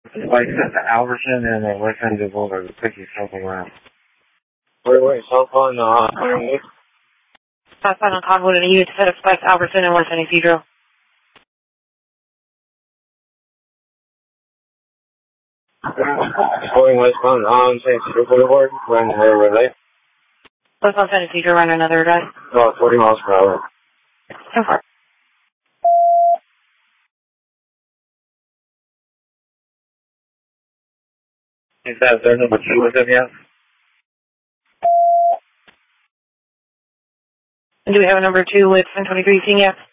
Like Alberton and West End of Boulder, the quickest something around. Wait, cell phone, Southbound on Cottonwood and you set up spikes Alberton and West End Cathedral. going westbound on St. Peter Boulevard, run the relay. Westbound St. Cathedral, run another guy. 40 miles per hour. So far. Is that their number 2 with them yet? And do we have a number 2 with 1023 yet?